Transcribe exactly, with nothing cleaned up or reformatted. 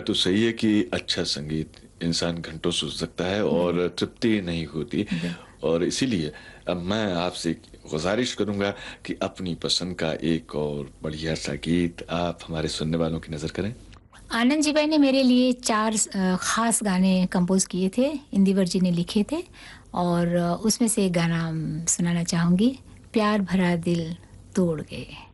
तो सही है कि अच्छा संगीत इंसान घंटों सुन सकता है और तृप्ति नहीं होती। और इसीलिए अब मैं आपसे गुजारिश करूंगा कि अपनी पसंद का एक और बढ़िया सा गीत आप हमारे सुनने वालों की नजर करें। आनंद जी भाई ने मेरे लिए चार अ, खास गाने कंपोज किए थे, इंदिवर जी ने लिखे थे। और अ, उसमें से एक गाना अम, सुनाना चाहूँगी, प्यार भरा दिल तोड़ गए।